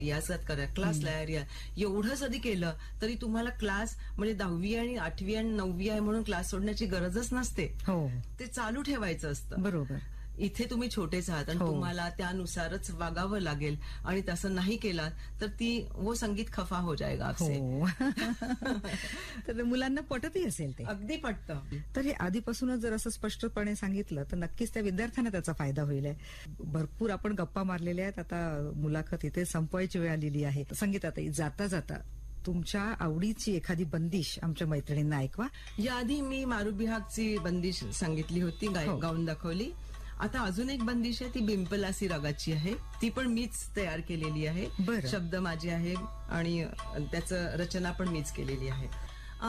रियाजत करा, क्लास लाया एवढं जरी केलं तरी तुम्हाला क्लास म्हणजे 10वी आणि 8वी आणि 9वी आहे म्हणून क्लास सोडण्याची गरजच नसते. हो, ते चालू ठेवायचं असतं. बरोबर. इथे तुम्ही छोटेच आहात आणि तुम्हाला त्यानुसारच वागावं लागेल आणि तसं नाही केलं तर वो संगीत खफा हो जाएगा आपसे. तर मुलांना पटतही असेल ते. अगदी पटतं. तर हे आधीपासूनच जर असं स्पष्टपणे सांगितलं तर नक्कीच त्या विद्यार्थ्यांना त्याचा फायदा होईल. भरपूर आपण गप्पा मारलेल्या आहेत. आता मुलाखत इथे संपवायची वेळ आलेली आहे. संगीताताई, जाता जाता तुमच्या आवडीची एखादी बंदिश आमच्या मैत्रिणींना ऐकवा. याआधी मी मारू बिहागची बंदिश सांगितली होती, गाऊन दाखवली. आता अजून एक बंदिश आहे, ती बिंपलासी रागाची आहे. ती पण मीच तयार केलेली आहे. शब्द माझे आहे आणि त्याचं रचना पण मीच केलेली आहे.